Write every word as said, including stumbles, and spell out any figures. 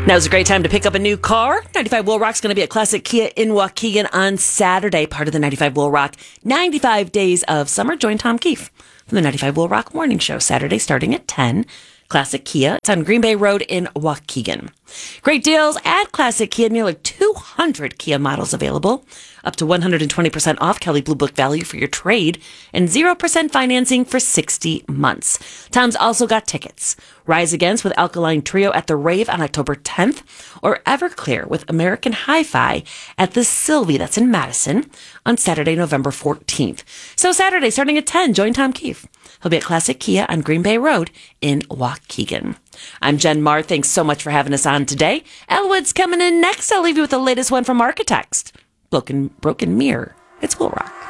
Now's a great time to pick up a new car. ninety-five Will Rock's going to be at Classic Kia in Waukegan on Saturday, part of the ninety-five Will Rock ninety-five Days of Summer. Join Tom Keefe from the ninety-five Will Rock Morning Show, Saturday starting at ten. Classic Kia. It's on Green Bay Road in Waukegan. Great deals at Classic Kia. Nearly two hundred Kia models available. Up to one hundred twenty percent off Kelley Blue Book value for your trade and zero percent financing for sixty months. Tom's also got tickets. Rise Against with Alkaline Trio at the Rave on October tenth, or Everclear with American Hi-Fi at the Sylvie, that's in Madison, on Saturday, November fourteenth. So Saturday, starting at ten, join Tom Keefe. He'll be at Classic Kia on Green Bay Road in Waukegan. I'm Jen Marr. Thanks so mumuch for having us on today. Elwood's coming in next. I'll leave you with the latest one from Architects. Broken, broken Mirror. It's Will Rock.